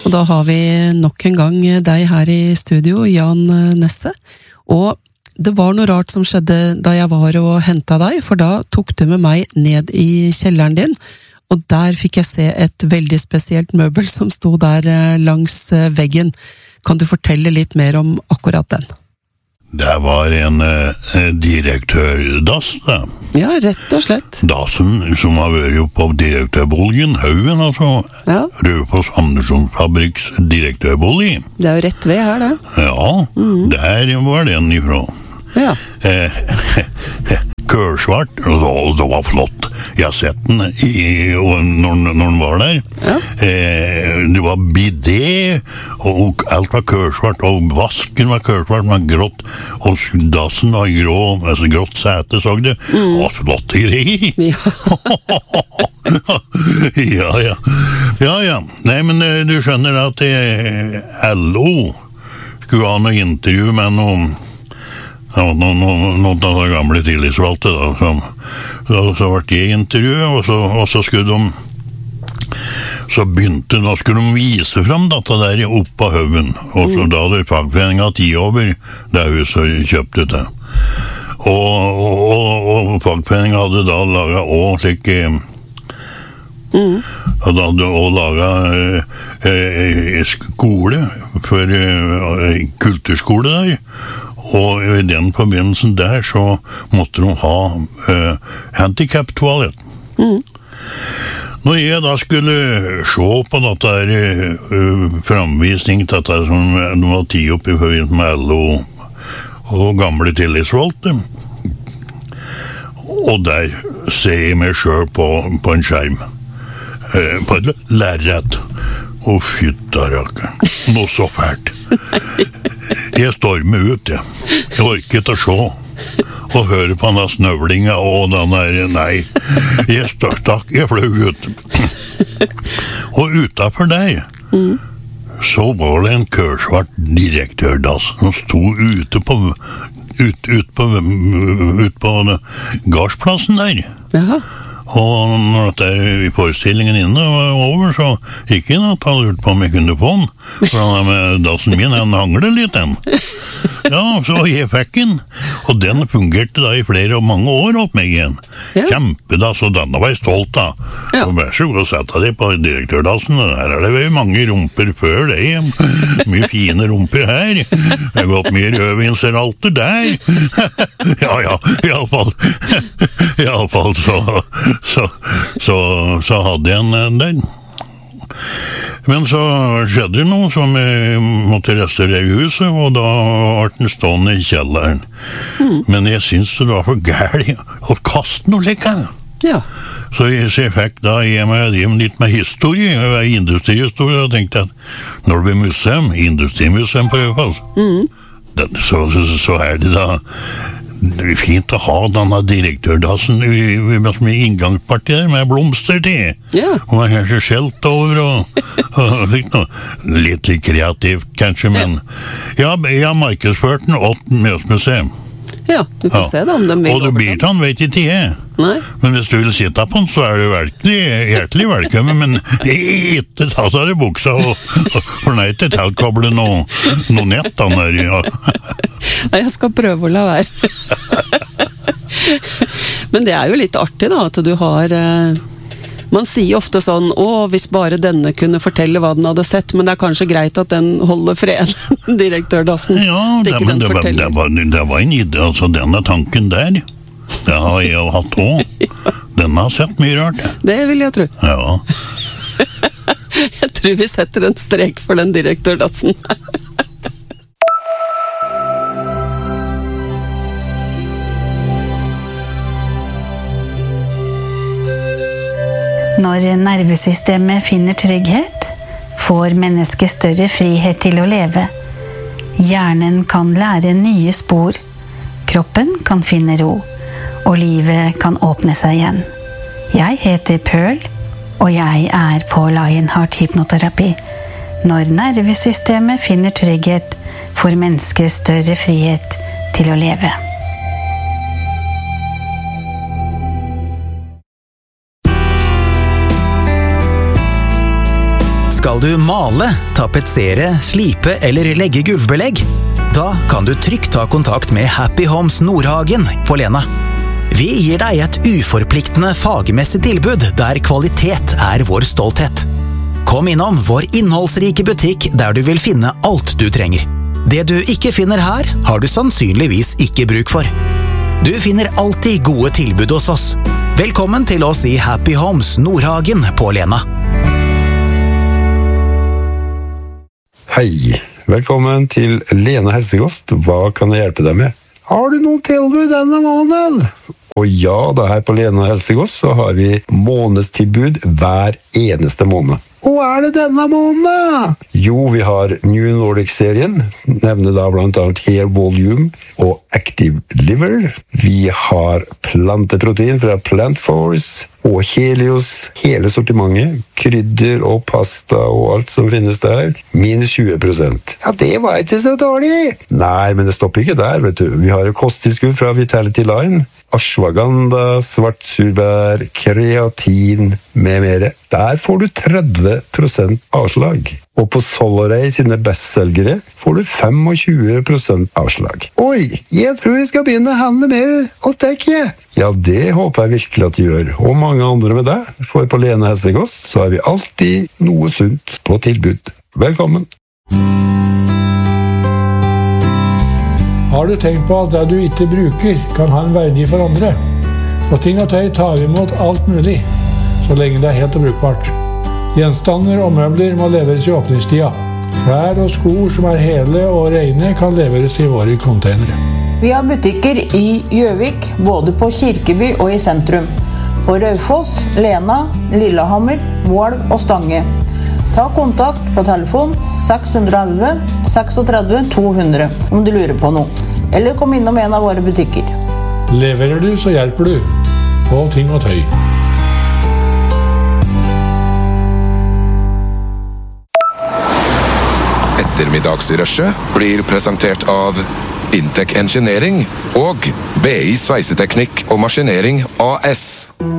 Og da har vi nok en gang deg her i studio, Jan Nesse. Og det var noe rart som skjedde da jeg var og hentet deg, for da tok du med meg ned i kjelleren din, og der fikk jeg se et veldig spesielt møbel som sto der langs veggen. Kan du fortelle litt mer om akkurat den? Det var en direktørdass, da. Ja, rett og slett. Dassen som har vært jo på direktørboligen, Haugen, altså. Ja. Rødfoss Andersons Fabriks direktørbolig. Det er jo rett ved her, det. Ja, der var den ifra. Ja. Kørsvart, og det var flott. Jeg har sett den når den var der. Ja. Det var bidé, og alt var kørsvart, og vasken var kørsvart, men grått, og dassen var grå, altså grått sete, så det. Å, flotte greier. Ja. Ja. Nei, men du skjønner at LO skulle ha noe intervju med noen av de gamle tillitsvalgte da, så ble det intervjuet, og så skulle da skulle de vise frem dette der opp på Haugen, og så da hadde fagforeningen 10 over det huset kjøpte det, og fagforeningen hadde da laget også slik og da hadde også laget skole for kulturskole der. Og i den forbindelsen der så måtte de ha handicap-toalett. Når jeg da skulle se på dette framvisning, dette som de var 10 opp i forbindelse med LO og gamle tillitsvalgte, og der ser jeg meg selv på en skjerm, på et lerret, og fyttarakken, noe så fælt. Jeg stormer ut, jeg orker ikke å se og høre på denne snøvlinga og nei, jeg fløy ut. Og utenfor der så var det en kørsvart direktørdass som sto ute på gardsplassen der. Jaha. Og når dette forestillingen inne var over, så gikk jeg at han lurte på om jeg kunne få den. For dassen min, han hangler litt den. Ja, så jeg fikk den. Og den fungerte da i mange år opp meg igjen. Ja. Kjempedass, og denne var jeg stolt av. Ja. Og vær så god, sette deg på direktørdassen. Her er det mange rumper før det. Mye fine rumper her. Det har gått mye rødvinseralter der. Ja, i alle fall så hadde jeg en der. Men så skjedde det noe som jeg måtte restaurere huset, og da var den stående i kjelleren. Men jeg synes det var for gærlig å kaste noe lekkere. Ja. Så jeg fikk da litt med historie, industrihistorie, og tenkte at når det blir museum, industrimuseum på Rødfoss, så er det da fint å ha denne direktørdassen i inngangspartiet med blomster til. Ja. Og man kanskje skjelt over og litt kreativt kanskje, men jeg har markedsført den 8 Mjøsmuseum. Ja, du får se da om de vil. Og du blir han, vet ikke jeg. Nei. Men hvis du vil sitte på den, så er du hjertelig velkommen, men ikke ta seg i buksa for nei til tilkoble noe nett han der. Ja. Nei, jeg skal prøve å la være. Men det er jo litt artig da, at du har man sier ofte sånn, hvis bare denne kunne fortelle hva den hadde sett, men det er kanskje greit at den holder fred, direktørdassen. Ja, det var en idé, altså denne tanken der, det har jeg jo hatt også. Den har sett mye rart. Det vil jeg tro. Ja. Jeg tror vi setter en strek for den direktørdassen. Når nervesystemet finner trygghet, får mennesket større frihet til å leve. Hjernen kan lære nye spor, kroppen kan finne ro, og livet kan åpne seg igjen. Jeg heter Pearl, og jeg er på Lionheart hypnoterapi. Når nervesystemet finner trygghet, får mennesket større frihet til å leve. Skal du male, tapetsere, slipe eller legge gulvbelegg? Da kan du trygt ta kontakt med Happy Homes Nordhagen på Lena. Vi gir deg et uforpliktende fagmessig tilbud der kvalitet er vår stolthet. Kom innom vår innholdsrike butikk der du vil finne alt du trenger. Det du ikke finner her, har du sannsynligvis ikke bruk for. Du finner alltid gode tilbud hos oss. Velkommen til oss i Happy Homes Nordhagen på Lena. Hei, velkommen til Lena Helsekost. Hva kan jeg hjelpe deg med? Har du noen tilbud denne måneden? Og ja, da her på Lena Helsekost så har vi månedstilbud hver eneste måned. Hva det denne måneden? Jo, vi har New Nordic-serien, nevner da blant annet Hair Volume og Active Liver. Vi har planteprotein fra Plant Force og Helios, hele sortimentet, krydder og pasta og alt som finnes der, minus 20%. Ja, det var ikke så dårlig! Nei, men det stopper ikke der, vet du. Vi har kosttilskudd fra Vitality Line, ashwagandha, svartsurbær, kreatin med mer. Der får du 30% avslag. Og på Solarey sine bestselgere får du 25% avslag. Oi, jeg tror jeg skal begynne å handle med hos deg. Ja, det håper jeg virkelig at du gjør. Og mange andre med deg. For på Lena Helsekost så har vi alltid noe sunt på tilbud. Velkommen! Har du tenkt på at det du ikke bruker kan ha en verdi for andre? På Ting og Tøy tar vi imot alt mulig, så lenge det er helt og brukbart. Gjenstander og møbler må leveres i åpningstida. Klær og sko som er hele og rene kan leveres i våre containere. Vi har butikker i Gjøvik, både på Kirkeby og i sentrum. På Raufoss, Lena, Lillehammer, Mål og Stange. Ta kontakt på telefon 611 36 200 om du lurer på noe. Eller kom innom en av våre butikker. Leverer du, så hjelper du. På Ting og Tøy. Ettermiddagsrushet blir presentert av Intec Engineering og BI Sveiseteknikk og Maskinering AS.